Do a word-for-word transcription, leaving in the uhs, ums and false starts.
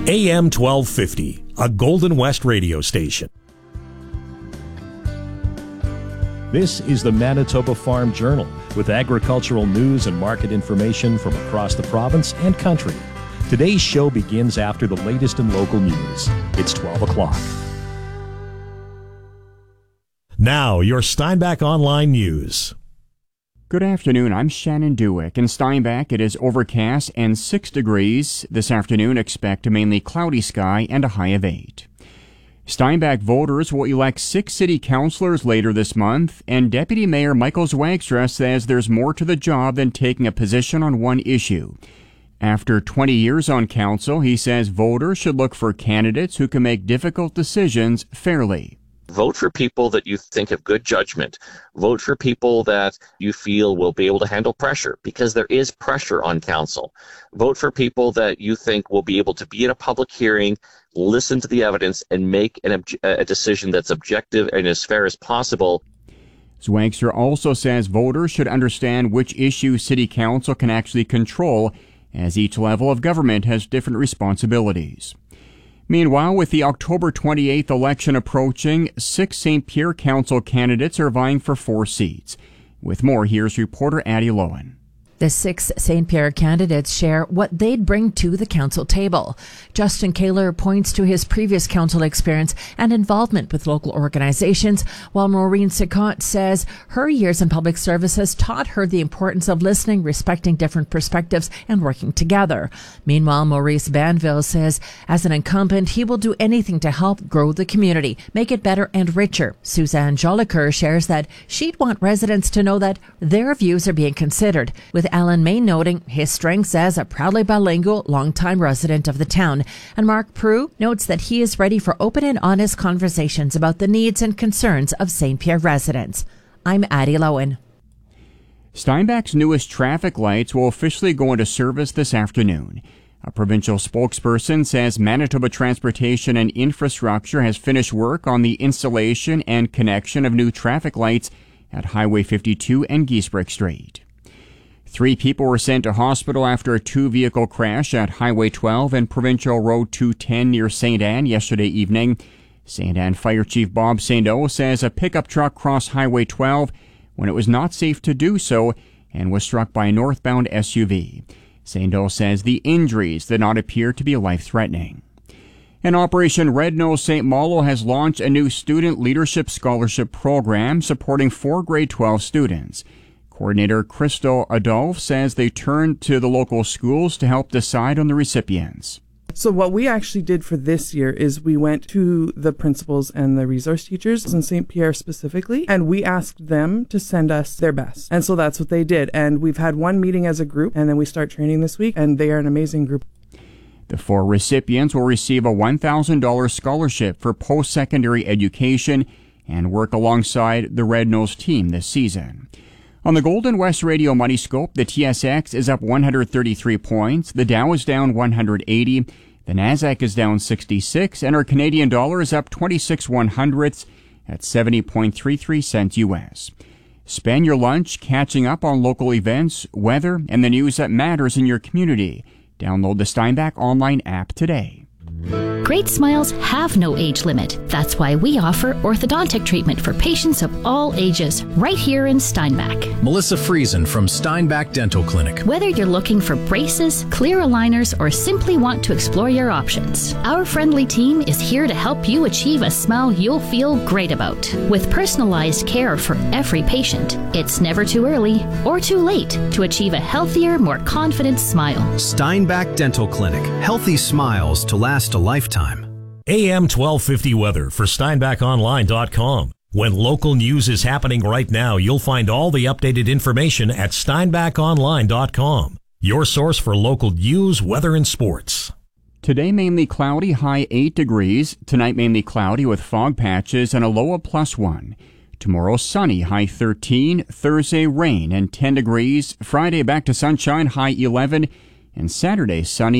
A M twelve fifty, a Golden West radio station. This is the Manitoba Farm Journal with agricultural news and market information from across the province and country. Today's show begins after the latest in local news. It's twelve o'clock. Now, your Steinbach Online News. Good afternoon, I'm Shannon Dewick. In Steinbach, it is overcast and six degrees. This afternoon, expect a mainly cloudy sky and a high of eight. Steinbach voters will elect six city councilors later this month, and Deputy Mayor Michael Zwagstra says there's more to the job than taking a position on one issue. After twenty years on council, he says voters should look for candidates who can make difficult decisions fairly. Vote for people that you think have good judgment. Vote for people that you feel will be able to handle pressure, because there is pressure on council. Vote for people that you think will be able to be in a public hearing, listen to the evidence, and make an obj- a decision that's objective and as fair as possible. Zwagstra also says voters should understand which issues city council can actually control, as each level of government has different responsibilities. Meanwhile, with the October twenty-eighth election approaching, six Saint Pierre Council candidates are vying for four seats. With more, here's reporter Addie Lowen. The six Saint Pierre candidates share what they'd bring to the council table. Justin Kaler points to his previous council experience and involvement with local organizations, while Maureen Sicot says her years in public service has taught her the importance of listening, respecting different perspectives, and working together. Meanwhile, Maurice Banville says as an incumbent, he will do anything to help grow the community, make it better and richer. Suzanne Jolicoeur shares that she'd want residents to know that their views are being considered, with Alan May noting his strengths as a proudly bilingual, longtime resident of the town. And Mark Prue notes that he is ready for open and honest conversations about the needs and concerns of Saint Pierre residents. I'm Addie Lowen. Steinbach's newest traffic lights will officially go into service this afternoon. A provincial spokesperson says Manitoba Transportation and Infrastructure has finished work on the installation and connection of new traffic lights at Highway fifty-two and Giesbrecht Street. Three people were sent to hospital after a two-vehicle crash at Highway twelve and Provincial Road two ten near Saint Anne yesterday evening. Saint Anne Fire Chief Bob Saint-O says a pickup truck crossed Highway twelve when it was not safe to do so and was struck by a northbound S U V. Saint-O says the injuries did not appear to be life-threatening. And Operation Red Nose Saint Malo has launched a new student leadership scholarship program supporting four grade twelve students. Coordinator Crystal Adolphe says they turned to the local schools to help decide on the recipients. So what we actually did for this year is we went to the principals and the resource teachers in Saint Pierre specifically, and we asked them to send us their best. And so that's what they did. And we've had one meeting as a group, and then we start training this week, and they are an amazing group. The four recipients will receive a one thousand dollars scholarship for post-secondary education and work alongside the Red Nose team this season. On the Golden West Radio Money Scope, the T S X is up one hundred thirty-three points, the Dow is down one hundred eighty, the Nasdaq is down sixty-six, and our Canadian dollar is up twenty-six one hundredths at seventy point three three cents U S. Spend your lunch catching up on local events, weather, and the news that matters in your community. Download the Steinbach Online app today. Great smiles have no age limit. That's why we offer orthodontic treatment for patients of all ages right here in Steinbach. Melissa Friesen from Steinbach Dental Clinic. Whether you're looking for braces, clear aligners, or simply want to explore your options, our friendly team is here to help you achieve a smile you'll feel great about. With personalized care for every patient, it's never too early or too late to achieve a healthier, more confident smile. Steinbach Dental Clinic. Healthy smiles to last a lifetime. A M twelve fifty weather for Steinbach Online dot com. When local news is happening right now, you'll find all the updated information at Steinbach Online dot com. Your source for local news, weather, and sports. Today mainly cloudy, high eight degrees. Tonight mainly cloudy with fog patches and a low of plus one. Tomorrow sunny, high thirteen. Thursday rain and ten degrees. Friday back to sunshine, high eleven. And Saturday sunny.